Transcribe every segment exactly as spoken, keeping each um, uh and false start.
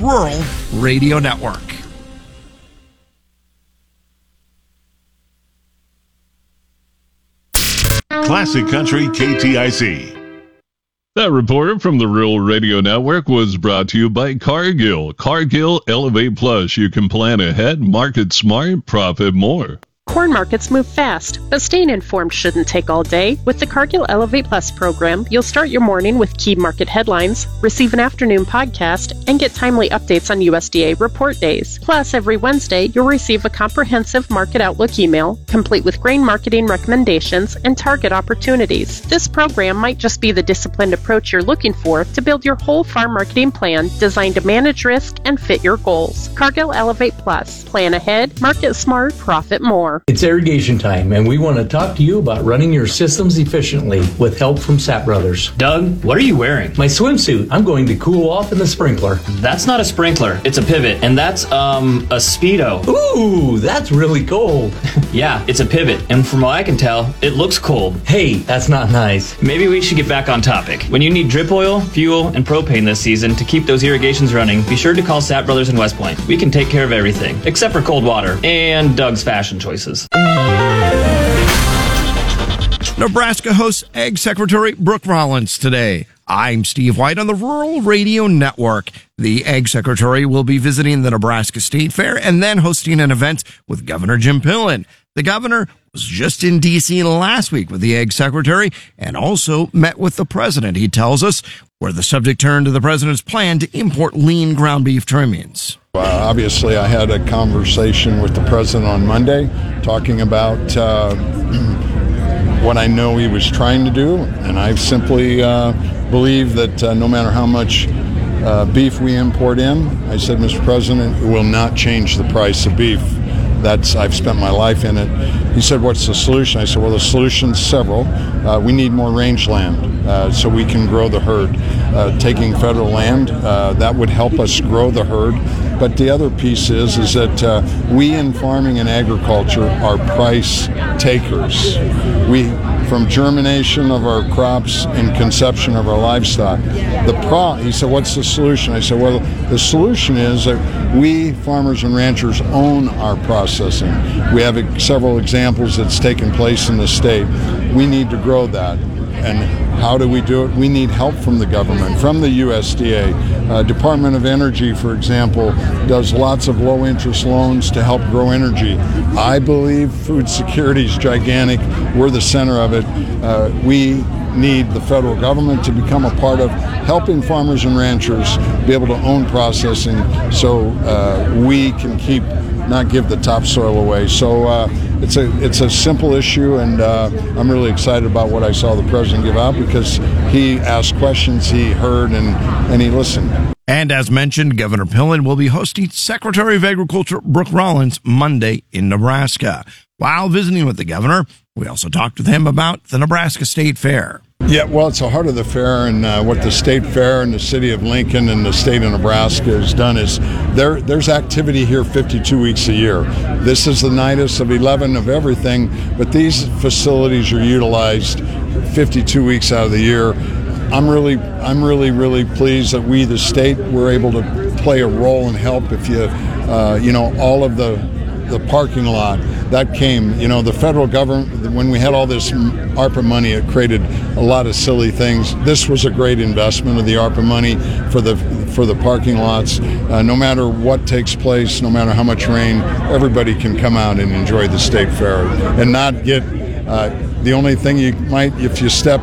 Rural Radio Network. Classic Country K T I C. That report from the Rural Radio Network was brought to you by Cargill. Cargill Elevate Plus. You can plan ahead, market smart, profit more. Corn markets move fast, but staying informed shouldn't take all day. With the Cargill Elevate Plus program, you'll start your morning with key market headlines, receive an afternoon podcast, and get timely updates on U S D A report days. Plus, every Wednesday, you'll receive a comprehensive market outlook email, complete with grain marketing recommendations and target opportunities. This program might just be the disciplined approach you're looking for to build your whole farm marketing plan designed to manage risk and fit your goals. Cargill Elevate Plus. Plan ahead, market smart, profit more. It's irrigation time, and we want to talk to you about running your systems efficiently with help from Sapp Brothers. Doug, what are you wearing? My swimsuit. I'm going to cool off in the sprinkler. That's not a sprinkler. It's a pivot, and that's, um, a Speedo. Ooh, that's really cold. Yeah, it's a pivot, and from what I can tell, it looks cold. Hey, that's not nice. Maybe we should get back on topic. When you need drip oil, fuel, and propane this season to keep those irrigations running, be sure to call Sapp Brothers in West Point. We can take care of everything, except for cold water and Doug's fashion choices. Nebraska hosts Ag Secretary Brooke Rollins today. I'm Steve White on the Rural Radio Network. The Ag Secretary will be visiting the Nebraska State Fair and then hosting an event with Governor Jim Pillen. The governor was just in D C last week with the Ag Secretary and also met with the president, he tells us, where the subject turned to the president's plan to import lean ground beef trimmings. Uh, obviously, I had a conversation with the president on Monday talking about uh, what I know he was trying to do, and I simply uh, believe that uh, no matter how much uh, beef we import in, I said, Mister President, it will not change the price of beef. That's I've spent my life in it. He said, what's the solution? I said, well, the solution's several. Uh, we need more rangeland uh, so we can grow the herd. Uh, taking federal land, uh, that would help us grow the herd. But the other piece is, is that uh, we in farming and agriculture are price takers. We, from germination of our crops and conception of our livestock, the pro, he said, what's the solution? I said, well, the solution is that we farmers and ranchers own our processing. We have several examples that's taken place in the state. We need to grow that. And how do we do it? We need help from the government, from the U S D A. Uh, Department of Energy, for example, does lots of low-interest loans to help grow energy. I believe food security is gigantic. We're the center of it. Uh, we need the federal government to become a part of helping farmers and ranchers be able to own processing so uh, we can keep, not give the topsoil away. So uh, it's a it's a simple issue, and uh, I'm really excited about what I saw the president give out because he asked questions, he heard, and, and he listened. And as mentioned, Governor Pillen will be hosting Secretary of Agriculture Brooke Rollins Monday in Nebraska. While visiting with the governor, we also talked with him about the Nebraska State Fair. Yeah, well, it's the heart of the fair, and uh, what the State Fair and the city of Lincoln and the state of Nebraska has done is there. there's activity here fifty-two weeks a year. This is the nightest of eleven of everything, but these facilities are utilized fifty-two weeks out of the year. I'm really, I'm really, really pleased that we, the state, were able to play a role and help. If you, uh, you know, all of the the parking lot that came, you know, the federal government, when we had all this ARPA money, it created a lot of silly things. This was a great investment of the ARPA money for the for the parking lots. Uh, no matter what takes place, no matter how much rain, everybody can come out and enjoy the state fair and not get. Uh, the only thing you might, if you step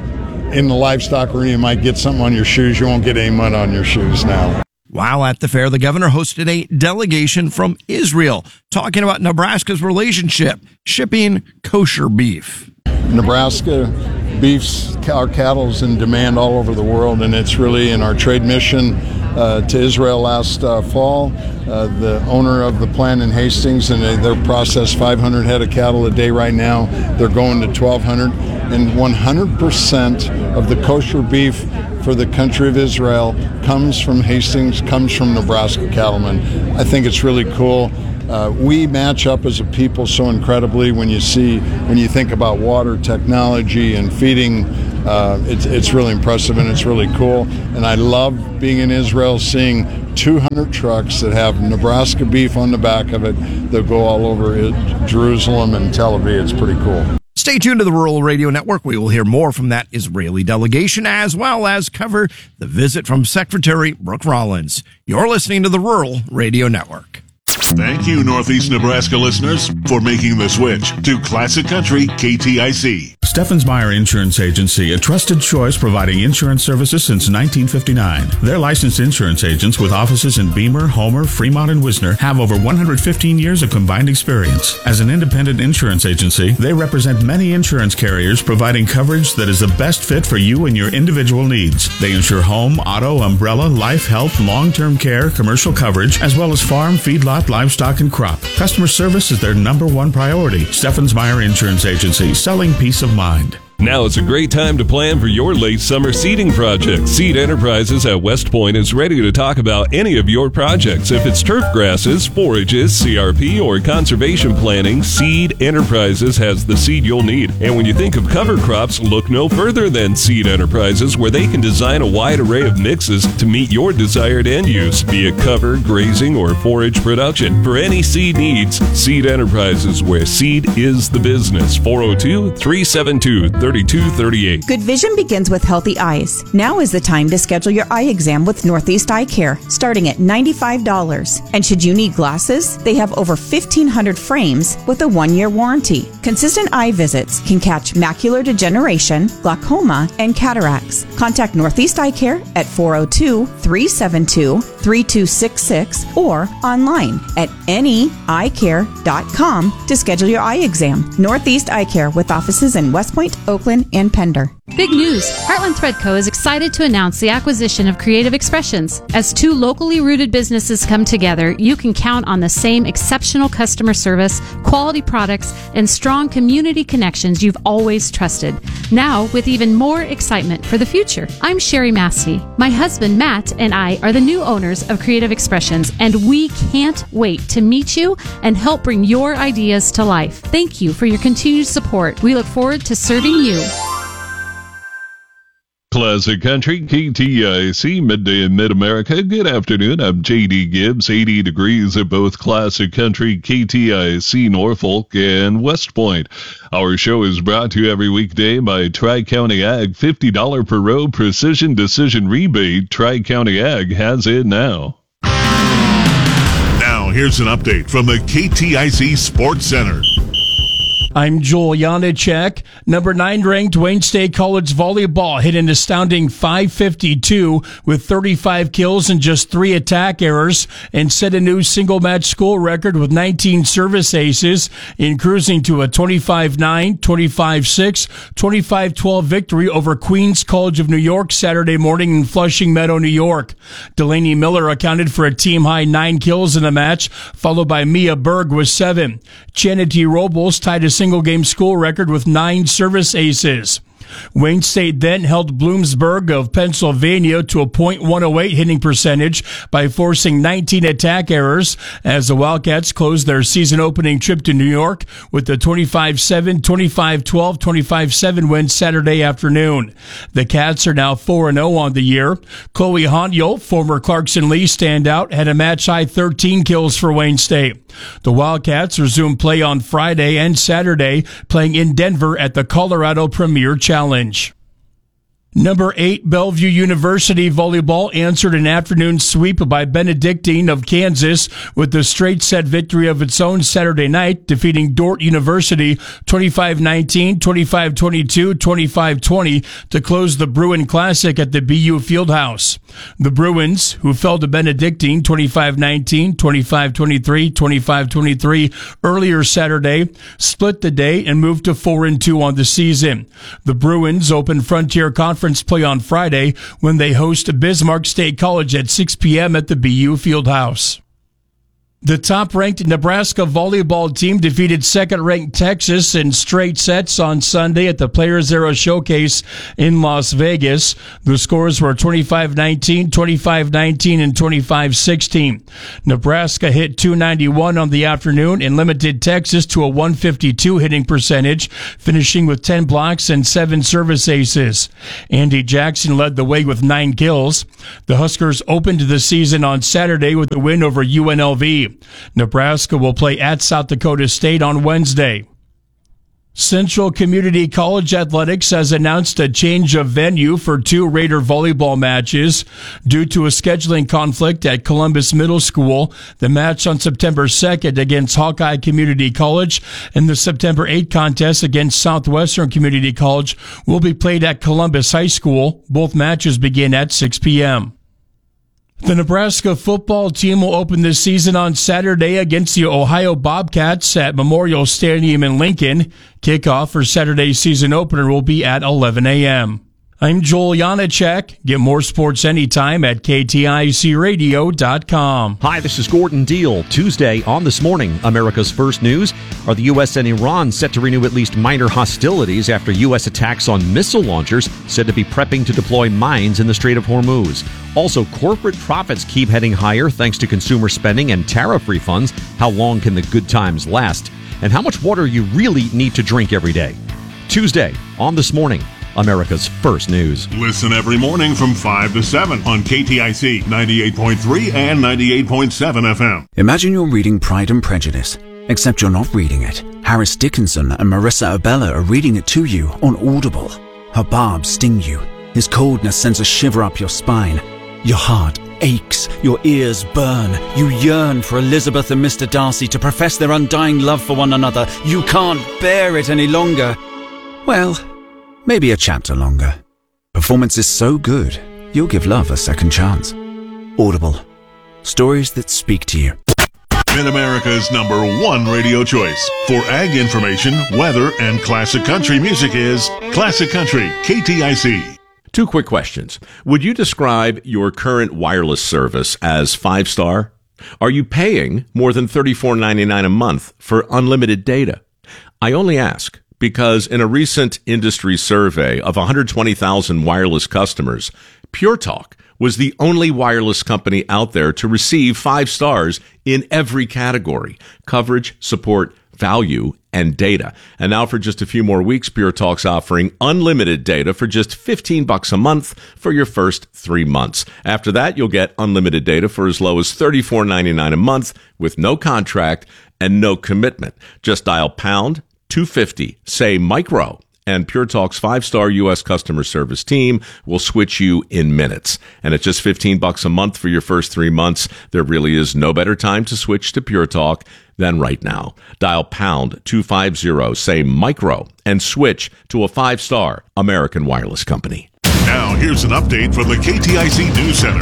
in the livestock arena, you might get something on your shoes. You won't get any mud on your shoes now. While at the fair, the governor hosted a delegation from Israel talking about Nebraska's relationship shipping kosher beef. Nebraska beefs, our cattle's in demand all over the world, and it's really in our trade mission uh, to Israel last uh, fall. Uh, the owner of the plant in Hastings, and they, they're processed five hundred head of cattle a day right now. They're going to twelve hundred, and one hundred percent of the kosher beef for the country of Israel comes from Hastings, comes from Nebraska cattlemen. I think it's really cool. Uh, we match up as a people so incredibly when you see, when you think about water technology and feeding. Uh, it's, it's really impressive and it's really cool. And I love being in Israel, seeing two hundred trucks that have Nebraska beef on the back of it that go all over it, Jerusalem and Tel Aviv. It's pretty cool. Stay tuned to the Rural Radio Network. We will hear more from that Israeli delegation, as well as cover the visit from Secretary Brooke Rollins. You're listening to the Rural Radio Network. Thank you, Northeast Nebraska listeners, for making the switch to Classic Country K T I C. Steffens Meyer Insurance Agency, a trusted choice providing insurance services since nineteen fifty-nine. Their licensed insurance agents with offices in Beamer, Homer, Fremont, and Wisner have over one hundred fifteen years of combined experience. As an independent insurance agency, they represent many insurance carriers providing coverage that is the best fit for you and your individual needs. They insure home, auto, umbrella, life, health, long-term care, commercial coverage, as well as farm, feedlot, livestock, and crop. Customer service is their number one priority. Steffens Meyer Insurance Agency, selling peace of mind. Now is a great time to plan for your late summer seeding project. Seed Enterprises at West Point is ready to talk about any of your projects. If it's turf grasses, forages, C R P, or conservation planning, Seed Enterprises has the seed you'll need. And when you think of cover crops, look no further than Seed Enterprises, where they can design a wide array of mixes to meet your desired end use, be it cover, grazing, or forage production. For any seed needs, Seed Enterprises, where seed is the business. four oh two, three seven two, thirty-two thirty-eight. Good vision begins with healthy eyes. Now is the time to schedule your eye exam with Northeast Eye Care, starting at ninety-five dollars. And should you need glasses, they have over fifteen hundred frames with a one-year warranty. Consistent eye visits can catch macular degeneration, glaucoma, and cataracts. Contact Northeast Eye Care at four oh two, three seven two, three two six six or online at any eye care dot com to schedule your eye exam. Northeast Eye Care with offices in West Point, Oakland, and Pender. Big news! Heartland Thread Co. is excited to announce the acquisition of Creative Expressions. As two locally rooted businesses come together, you can count on the same exceptional customer service, quality products, and strong community connections you've always trusted. Now, with even more excitement for the future. I'm Sherry Massey. My husband, Matt, and I are the new owners of Creative Expressions, and we can't wait to meet you and help bring your ideas to life. Thank you for your continued support. We look forward to serving you. Classic Country, K T I C, midday in Mid-America. Good afternoon. I'm J D Gibbs. eighty degrees at both Classic Country, K T I C, Norfolk, and West Point. Our show is brought to you every weekday by Tri-County Ag. fifty dollars per row precision decision rebate. Tri-County Ag has it now. Now, here's an update from the K T I C Sports Center. I'm Joel Janicek. Number nine ranked Wayne State College volleyball hit an astounding five fifty-two with thirty-five kills and just three attack errors and set a new single match school record with nineteen service aces in cruising to a twenty-five nine, twenty-five six, twenty-five twelve victory over Queens College of New York Saturday morning in Flushing Meadow, New York. Delaney Miller accounted for a team high nine kills in the match, followed by Mia Berg with seven. Chanity Robles tied a single-game school record with nine service aces. Wayne State then held Bloomsburg of Pennsylvania to a point one oh eight hitting percentage by forcing nineteen attack errors as the Wildcats closed their season-opening trip to New York with the twenty-five seven, twenty-five twelve, twenty-five seven win Saturday afternoon. The Cats are now four and oh on the year. Chloe Honyel, former Clarkson Lee standout, had a match-high thirteen kills for Wayne State. The Wildcats resume play on Friday and Saturday, playing in Denver at the Colorado Premier Challenge. Number eight, Bellevue University volleyball answered an afternoon sweep by Benedictine of Kansas with a straight set victory of its own Saturday night, defeating Dordt University twenty-five nineteen, twenty-five twenty-two, twenty-five twenty to close the Bruin Classic at the B U Fieldhouse. The Bruins, who fell to Benedictine twenty-five nineteen, twenty-five twenty-three, twenty-five twenty-three earlier Saturday, split the day and moved to four and two on the season. The Bruins open Frontier Conference play on Friday when they host Bismarck State College at six p.m. at the B U Fieldhouse. The top-ranked Nebraska volleyball team defeated second-ranked Texas in straight sets on Sunday at the Players Era Showcase in Las Vegas. The scores were twenty-five nineteen, twenty-five nineteen, and twenty-five sixteen. Nebraska hit two ninety-one on the afternoon and limited Texas to a one fifty-two hitting percentage, finishing with ten blocks and seven service aces. Andy Jackson led the way with nine kills. The Huskers opened the season on Saturday with a win over U N L V. Nebraska will play at South Dakota State on Wednesday. Central Community College Athletics has announced a change of venue for two Raider volleyball matches. Due to a scheduling conflict at Columbus Middle School, the match on September second against Hawkeye Community College and the September eighth contest against Southwestern Community College will be played at Columbus High School. Both matches begin at six p.m. The Nebraska football team will open this season on Saturday against the Ohio Bobcats at Memorial Stadium in Lincoln. Kickoff for Saturday's season opener will be at eleven a.m. I'm Joel Janacek. Get more sports anytime at K T I C radio dot com. Hi, this is Gordon Deal. Tuesday on This Morning, America's First News. Are the U S and Iran set to renew at least minor hostilities after U S attacks on missile launchers said to be prepping to deploy mines in the Strait of Hormuz? Also, corporate profits keep heading higher thanks to consumer spending and tariff refunds. How long can the good times last? And how much water you really need to drink every day? Tuesday on This Morning, America's First News. Listen every morning from five to seven on K T I C ninety-eight point three and ninety-eight point seven F M. Imagine you're reading Pride and Prejudice, except you're not reading it. Harris Dickinson and Marissa Abella are reading it to you on Audible. Her barbs sting you. His coldness sends a shiver up your spine. Your heart aches, your ears burn. You yearn for Elizabeth and Mister Darcy to profess their undying love for one another. You can't bear it any longer. Well, maybe a chapter longer. Performance is so good, you'll give love a second chance. Audible. Stories that speak to you. Mid-America's number one radio choice for ag information, weather, and classic country music is Classic Country, K T I C. Two quick questions. Would you describe your current wireless service as five-star? Are you paying more than thirty-four ninety-nine a month for unlimited data? I only ask because in a recent industry survey of one hundred twenty thousand wireless customers, Pure Talk was the only wireless company out there to receive five stars in every category: coverage, support, value, and data. And now for just a few more weeks, Pure Talk's offering unlimited data for just fifteen bucks a month for your first three months. After that, you'll get unlimited data for as low as thirty-four ninety-nine a month with no contract and no commitment. Just dial pound two fifty, say micro, and Pure Talk's five-star U S customer service team will switch you in minutes. And at just fifteen bucks a month for your first three months, there really is no better time to switch to Pure Talk than right now. Dial pound two fifty, say micro, and switch to a five-star American wireless company. Now, here's an update from the K T I C News Center.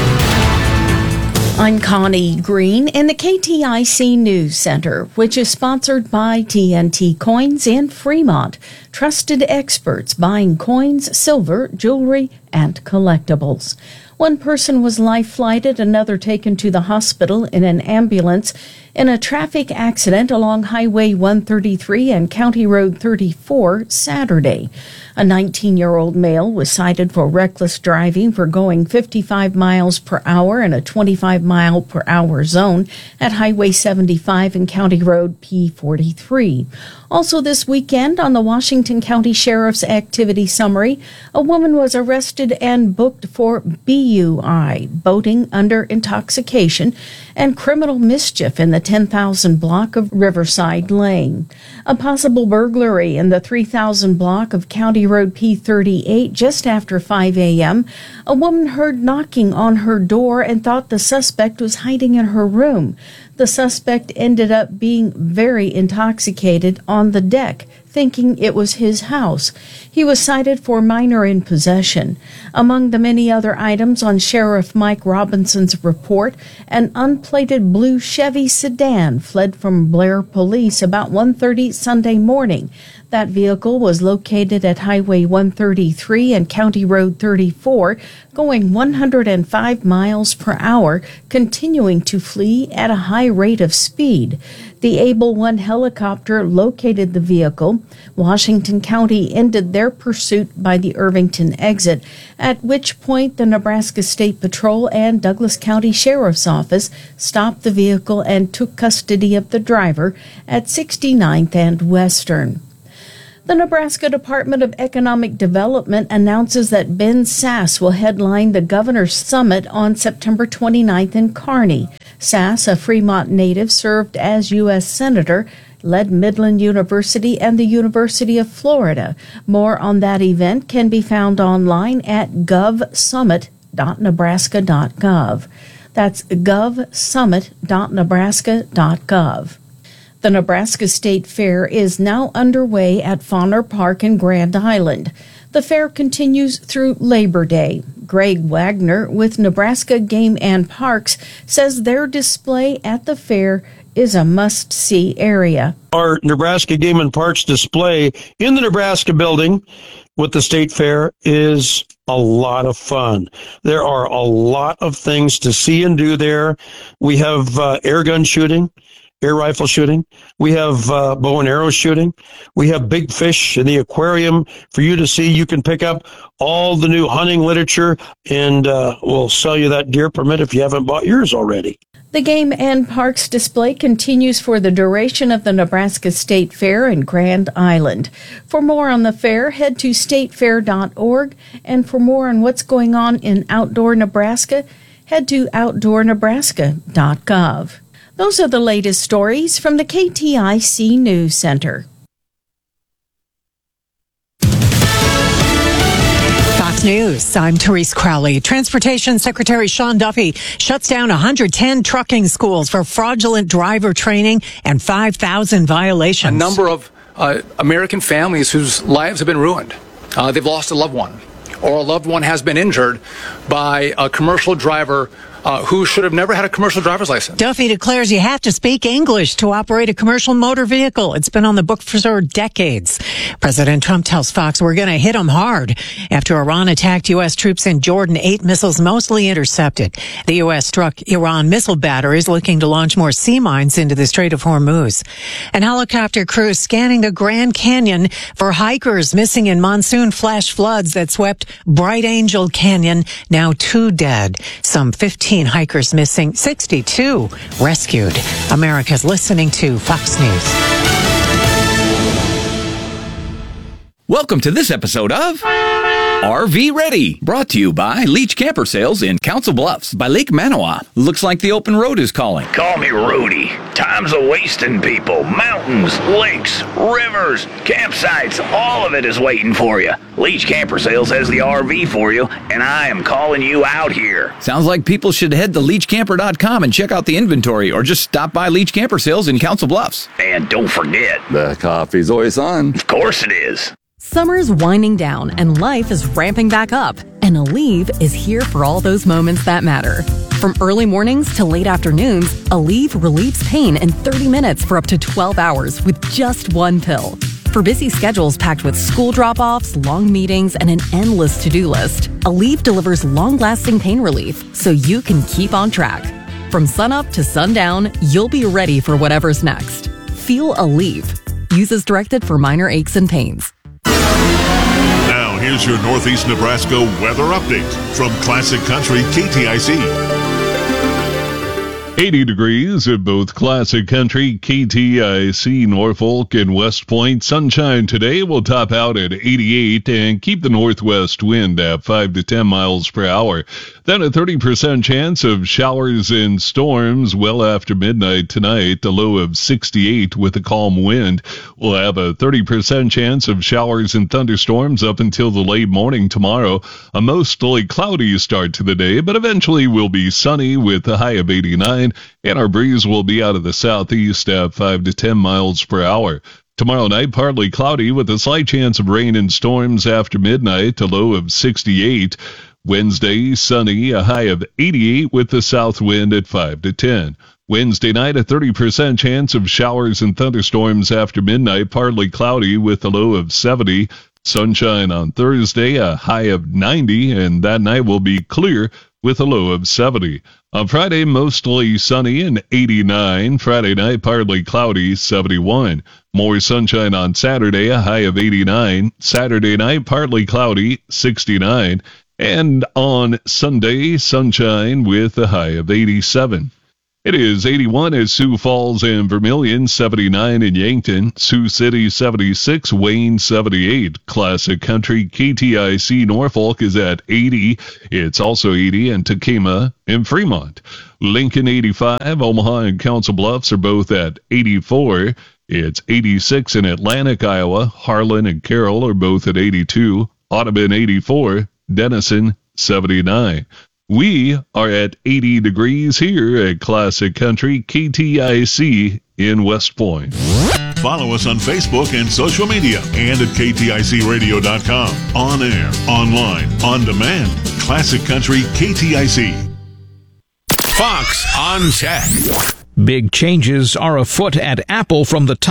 I'm Connie Green in the K T I C News Center, which is sponsored by T N T Coins in Fremont. Trusted experts buying coins, silver, jewelry, and collectibles. One person was life-flighted, another taken to the hospital in an ambulance in a traffic accident along Highway one thirty-three and County Road thirty-four Saturday. A nineteen-year-old male was cited for reckless driving for going fifty-five miles per hour in a twenty-five mile per hour zone at Highway seventy-five and County Road P forty-three. Also this weekend, on the Washington County Sheriff's Activity Summary, a woman was arrested and booked for B U I, boating under intoxication, and criminal mischief in the ten thousand block of Riverside Lane. A possible burglary in the three thousand block of County Road P thirty-eight just after five a.m. A woman heard knocking on her door and thought the suspect was hiding in her room. The suspect ended up being very intoxicated on the deck, thinking it was his house. He was cited for minor in possession. Among the many other items on Sheriff Mike Robinson's report, an unplated blue Chevy sedan fled from Blair Police about one thirty Sunday morning. That vehicle was located at Highway one thirty-three and County Road thirty-four, going one hundred five miles per hour, continuing to flee at a high rate of speed. The Able one helicopter located the vehicle. Washington County ended their pursuit by the Irvington exit, at which point the Nebraska State Patrol and Douglas County Sheriff's Office stopped the vehicle and took custody of the driver at sixty-ninth and Western. The Nebraska Department of Economic Development announces that Ben Sasse will headline the Governor's Summit on September twenty-ninth in Kearney. Sasse, a Fremont native, served as U S Senator, led Midland University and the University of Florida. More on that event can be found online at gov summit dot nebraska dot gov. That's gov summit dot nebraska dot gov. The Nebraska State Fair is now underway at Fauner Park in Grand Island. The fair continues through Labor Day. Greg Wagner with Nebraska Game and Parks says their display at the fair is a must-see area. Our Nebraska Game and Parks display in the Nebraska building with the State Fair is a lot of fun. There are a lot of things to see and do there. We have uh, air gun shooting, air rifle shooting. We have uh, bow and arrow shooting. We have big fish in the aquarium for you to see. You can pick up all the new hunting literature, and uh, we'll sell you that deer permit if you haven't bought yours already. The Game and Parks display continues for the duration of the Nebraska State Fair in Grand Island. For more on the fair, head to state fair dot org, and for more on what's going on in outdoor Nebraska, head to outdoor nebraska dot gov. Those are the latest stories from the K T I C News Center. Fox News, I'm Therese Crowley. Transportation Secretary Sean Duffy shuts down one hundred ten trucking schools for fraudulent driver training and five thousand violations. A number of uh, American families whose lives have been ruined. Uh, they've lost a loved one, or a loved one has been injured by a commercial driver Uh, who should have never had a commercial driver's license. Duffy declares you have to speak English to operate a commercial motor vehicle. It's been on the book for decades. President Trump tells Fox we're going to hit them hard. After Iran attacked U S troops in Jordan, eight missiles mostly intercepted. The U S struck Iran missile batteries looking to launch more sea mines into the Strait of Hormuz. An helicopter crew scanning the Grand Canyon for hikers missing in monsoon flash floods that swept Bright Angel Canyon. Now two dead. Some fifteen hikers missing, sixty-two rescued. America's listening to Fox News. Welcome to this episode of R V Ready, brought to you by Leach Camper Sales in Council Bluffs by Lake Manawa. Looks like the open road is calling. Call me Rudy. Time's a wasting, people. Mountains, lakes, rivers, campsites, all of it is waiting for you. Leach Camper Sales has the R V for you, and I am calling you out here. Sounds like people should head to leach camper dot com and check out the inventory, or just stop by Leach Camper Sales in Council Bluffs. And don't forget, the coffee's always on. Of course it is. Summer's winding down and life is ramping back up, and Aleve is here for all those moments that matter. From early mornings to late afternoons, Aleve relieves pain in thirty minutes for up to twelve hours with just one pill. For busy schedules packed with school drop-offs, long meetings, and an endless to-do list, Aleve delivers long-lasting pain relief so you can keep on track. From sunup to sundown, you'll be ready for whatever's next. Feel Aleve. Use as directed for minor aches and pains. Now, here's your Northeast Nebraska weather update from Classic Country K T I C. eighty degrees at both Classic Country, K T I C, Norfolk, and West Point. Sunshine today will top out at eighty-eight and keep the northwest wind at five to ten miles per hour. Then a thirty percent chance of showers and storms well after midnight tonight, a low of sixty-eight with a calm wind. We'll have a thirty percent chance of showers and thunderstorms up until the late morning tomorrow. A mostly cloudy start to the day, but eventually will be sunny with a high of eighty-nine, and our breeze will be out of the southeast at five to ten miles per hour. Tomorrow night, partly cloudy with a slight chance of rain and storms after midnight, a low of sixty-eight. Wednesday, sunny, a high of eighty-eight with the south wind at five to ten. Wednesday night, a thirty percent chance of showers and thunderstorms after midnight, partly cloudy with a low of seventy. Sunshine on Thursday, a high of ninety, and that night will be clear with a low of seventy. On Friday, mostly sunny and eighty-nine. Friday night, partly cloudy, seventy-one. More sunshine on Saturday, a high of eighty-nine. Saturday night, partly cloudy, sixty-nine. And on Sunday, sunshine with a high of eighty-seven. It is eighty-one at Sioux Falls and Vermilion, seventy-nine in Yankton, Sioux City seventy-six, Wayne seventy-eight. Classic Country K T I C Norfolk is at eighty. It's also eighty in Tacoma and Fremont. Lincoln eighty-five, Omaha and Council Bluffs are both at eighty-four. It's eighty-six in Atlantic, Iowa. Harlan and Carroll are both at eighty-two. Audubon eighty-four. Denison seventy-nine. We are at eighty degrees here at Classic Country K T I C in West Point. Follow us on Facebook and social media and at K T I C radio dot com. On air, online, on demand. Classic Country K T I C. Fox on Tech. Big changes are afoot at Apple from the top.